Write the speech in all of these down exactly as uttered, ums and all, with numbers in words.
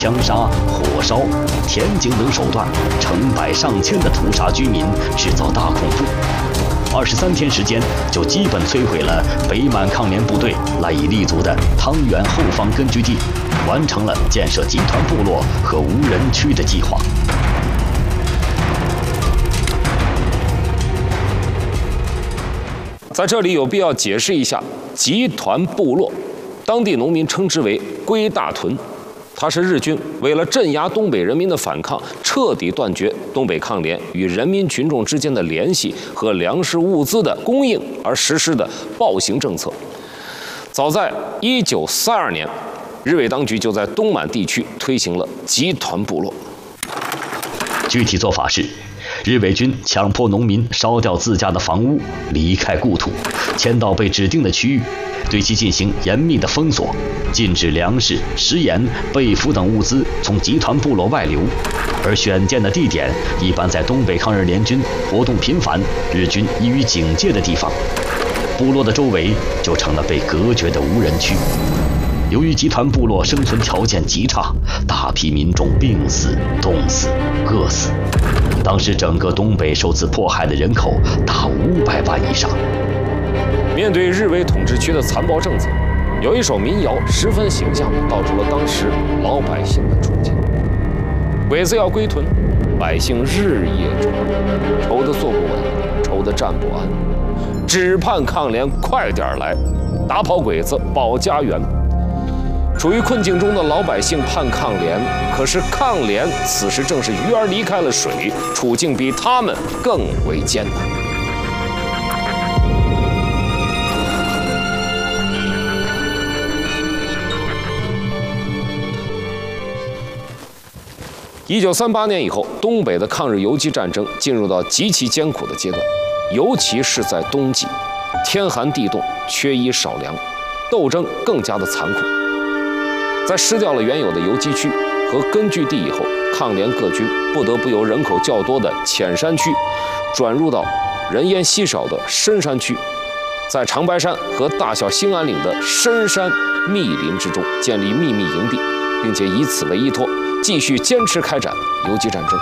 枪杀、火烧、填井等手段，成百上千的屠杀居民，制造大恐怖。二十三天时间，就基本摧毁了北满抗联部队赖以立足的汤原后方根据地，完成了建设集团部落和无人区的计划。 在这里有必要解释一下集团部落，当地农民称之为龟大屯。它是日军为了镇压东北人民的反抗，彻底断绝东北抗联与人民群众之间的联系和粮食物资的供应而实施的暴行政策。早在一九三二年，日伪当局就在东满地区推行了集团部落。 具体做法是，日伪军强迫农民烧掉自家的房屋，离开故土，迁到被指定的区域，对其进行严密的封锁，禁止粮食、食盐、被俘等物资从集团部落外流，而选建的地点一般在东北抗日联军活动频繁、日军易于警戒的地方。部落的周围就成了被隔绝的无人区。由于集团部落生存条件极差，大批民众病死、冻死、饿死。当时整个东北受此迫害的人口达五百万以上。 面对日伪统治区的残暴政策，有一首民谣十分形象地道出了当时老百姓的处境：鬼子要归屯，百姓日夜愁，愁得坐不稳，愁得站不安，只盼抗联快点来，打跑鬼子保家园。处于困境中的老百姓盼抗联，可是抗联此时正是鱼儿离开了水，处境比他们更为艰难。一九三八年以后，东北的抗日游击战争进入到极其艰苦的阶段，尤其是在冬季，天寒地冻，缺衣少粮，斗争更加的残酷。在失掉了原有的游击区和根据地以后，抗联各军不得不由人口较多的浅山区转入到人烟稀少的深山区，在长白山和大小兴安岭的深山密林之中建立秘密营地，并且以此为依托，继续坚持开展游击战争。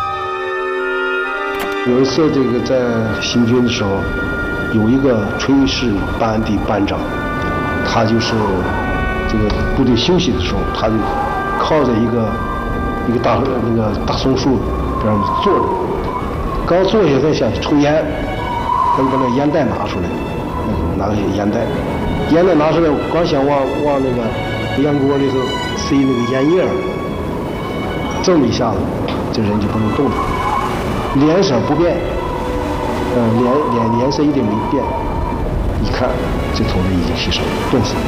有一次，这个在行军的时候，有一个炊事班的班长，他就是这个部队休息的时候，他就靠在一个一个大那个大松树边坐着，刚坐下在想抽烟，他就把那烟袋拿出来，拿个烟袋，烟袋拿出来，刚想往往那个烟锅里头塞那个烟叶，这么一下子，这人就不能动了，脸色不变，嗯，脸脸脸色一点没变，一看这同志已经牺牲了，冻死了。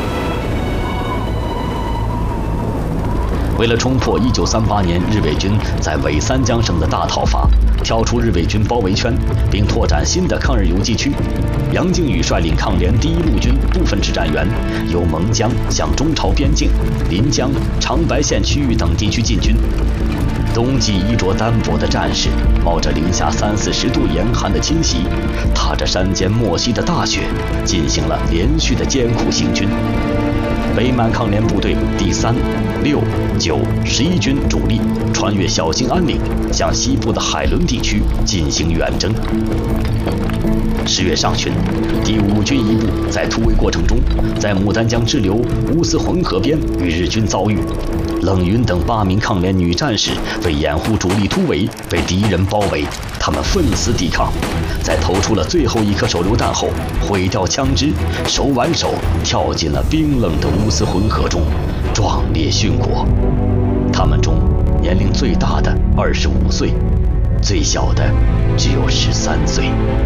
为了冲破一九三八年日伪军在伪三江省的大讨伐，跳出日伪军包围圈，并拓展新的抗日游击区，杨靖宇率领抗联第一路军部分指战员由蒙江向中朝边境、临江、长白县区域等地区进军。冬季衣着单薄的战士冒着零下三四十度严寒的侵袭，踏着山间漠溪的大雪，进行了连续的艰苦行军。北满抗联部队第三、六、九、十一军主力穿越小兴安岭，向西部的海伦地区进行远征。十月上旬，第五军一部在突围过程中，在牡丹江支流乌斯浑河边与日军遭遇。冷云等八名抗联女战士为掩护主力突围，被敌人包围，他们奋死抵抗，在投出了最后一颗手榴弹后，毁掉枪支，手挽手跳进了冰冷的乌斯浑河中，壮烈殉国。他们中年龄最大的二十五岁，最小的只有十三岁。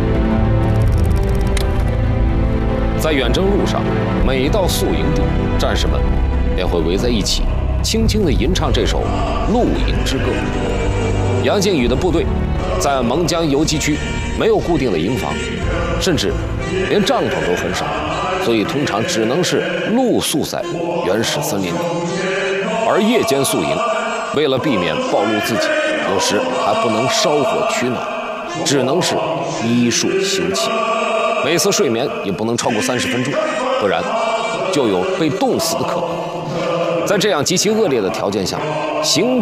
在远征路上，每到宿营地，战士们便会围在一起，轻轻地吟唱这首露营之歌。杨靖宇的部队在蒙江游击区没有固定的营房，甚至连帐篷都很少，所以通常只能是露宿在原始森林里。而夜间宿营，为了避免暴露自己，有时还不能烧火取暖，只能是依树休憩。每次睡眠也不能超过三十分钟，不然就有被冻死的可能。在这样极其恶劣的条件下，行